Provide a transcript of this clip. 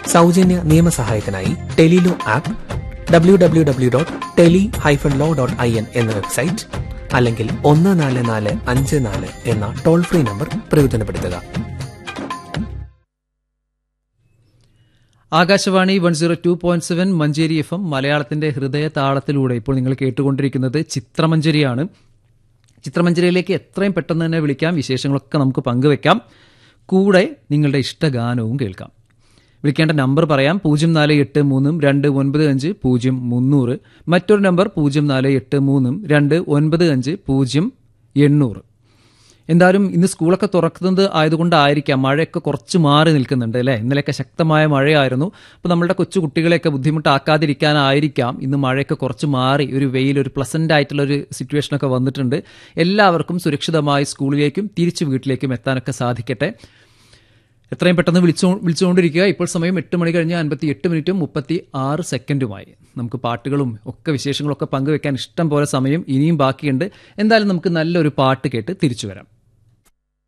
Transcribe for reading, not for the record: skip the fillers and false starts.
സൗജന്യ നിയമസഹായത്തിനായി Tele-Law app, www.tele-law.in എന്ന website, അല്ലെങ്കിൽ 14454 എന്ന ടോൾ ഫ്രീ നമ്പർ പ്രയോജനപ്പെടുത്തുക. ആകാശവാണി 102.7 മഞ്ചേരി FM മലയാളത്തിന്റെ ഹൃദയ താളത്തിലൂടെ ഇപ്പോൾ നിങ്ങൾ കേട്ടുകൊണ്ടിരിക്കുന്നത് ചിത്രമഞ്ചേരിയാണ്. ചിത്രമഞ്ചേരിയിലേക്ക് എത്രയും പെട്ടെന്ന് തന്നെ വിളിക്കാം, വിശേഷങ്ങളൊക്കെ നമുക്ക് പങ്കുവെക്കാം, കൂടെ നിങ്ങളുടെ ഇഷ്ടഗാനവും കേൾക്കാം. വിളിക്കേണ്ട നമ്പർ പറയാം: 0483-295-0300, മറ്റൊരു നമ്പർ 0483-295-0800. എന്തായാലും ഇന്ന് സ്കൂളൊക്കെ തുറക്കുന്നത് ആയതുകൊണ്ടായിരിക്കാം മഴയൊക്കെ കുറച്ച് മാറി നിൽക്കുന്നുണ്ട് അല്ലേ. ഇന്നലെയൊക്കെ ശക്തമായ മഴയായിരുന്നു. അപ്പോൾ നമ്മളുടെ കൊച്ചു കുട്ടികളെയൊക്കെ ബുദ്ധിമുട്ടാക്കാതിരിക്കാനായിരിക്കാം ഇന്ന് മഴയൊക്കെ കുറച്ച് മാറി ഒരു ഒരു പ്ലസന്റ് ആയിട്ടുള്ളൊരു സിറ്റുവേഷനൊക്കെ വന്നിട്ടുണ്ട്. എല്ലാവർക്കും സുരക്ഷിതമായി സ്കൂളിലേക്കും തിരിച്ച് വീട്ടിലേക്കും എത്താനൊക്കെ സാധിക്കട്ടെ. എത്രയും പെട്ടെന്ന് വിളിച്ചുകൊണ്ടിരിക്കുക. ഇപ്പോൾ സമയം 8:58:36 നമുക്ക് പാട്ടുകളും ഒക്കെ വിശേഷങ്ങളൊക്കെ പങ്കുവെക്കാൻ ഇഷ്ടം പോലെ സമയം ഇനിയും ബാക്കിയുണ്ട്. എന്തായാലും നമുക്ക് നല്ലൊരു പാട്ട് കേട്ട് തിരിച്ചു വരാം.